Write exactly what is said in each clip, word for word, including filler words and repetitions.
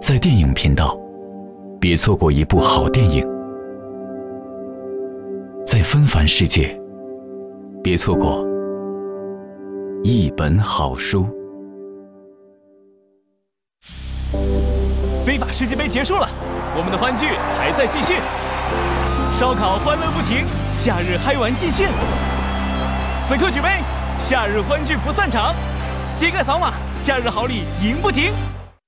在电影频道，别错过一部好电影；在纷繁世界，别错过一本好书。 非法世界杯结束了，我们的欢聚还在继续，烧烤欢乐不停，夏日嗨玩尽兴。此刻举杯，夏日欢聚不散场，揭盖扫码，夏日好礼赢不停。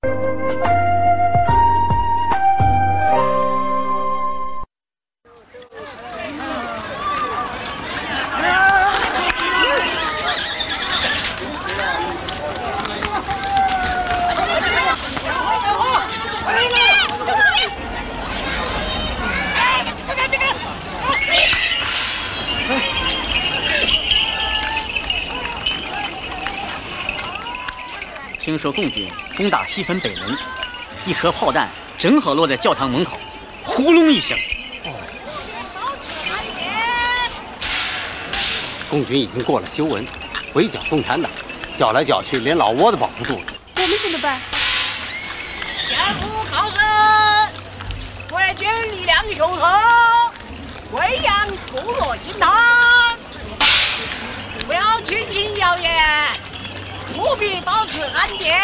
听说共军攻打西汾北门，一颗炮弹正好落在教堂门口，呼隆一声。 共军已经过了修文，围剿共产党，搅来搅去，连老窝都保不住了。 我们怎么办？ 艰苦考试，国军力量雄厚，喂养部落精汤，不要轻信谣言。务必保持安全。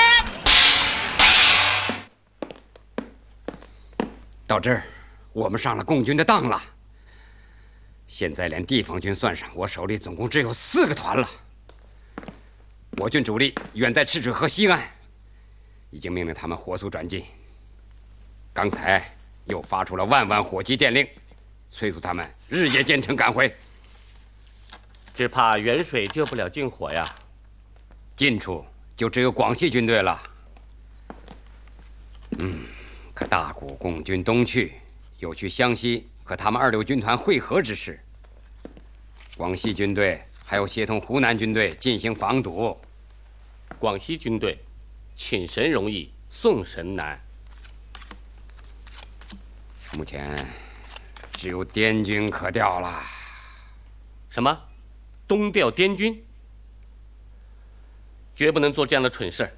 到这儿，我们上了共军的当了。现在连地方军算上，我手里总共只有四个团了。我军主力远在赤水河西岸，已经命令他们火速转进。刚才又发出了万万火急电令，催促他们日夜兼程赶回。 只怕远水救不了近火呀。 近处就只有广西军队了。嗯，可大股共军东去，有去湘西和他们二六军团会合之势。广西军队还要协同湖南军队进行防堵。 广西军队，请神容易送神难。 目前只有滇军可调了。 什么？东调滇军？绝不能做这样的蠢事儿。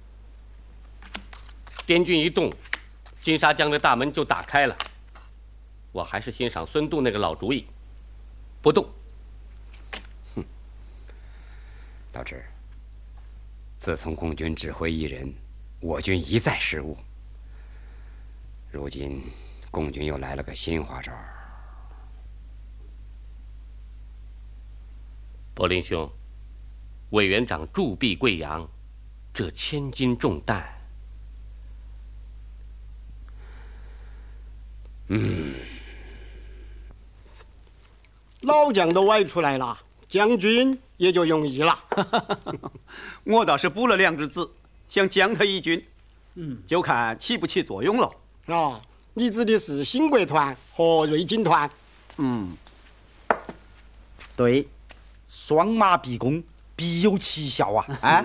滇军一动，金沙江的大门就打开了。我还是欣赏孙度那个老主意，不动。 哼，到这儿，自从共军指挥一人，我军一再失误。如今共军又来了个新花招。 柏林兄。委员长铸币贵阳，这千斤重担。 嗯， 老将都外出来了，将军也就容易了。 我倒是补了两只字，想将他一军，嗯，就看起不起作用了。 啊，你指的是兴国团和瑞锦团？ 嗯，对，双马必攻。必有奇效啊！啊，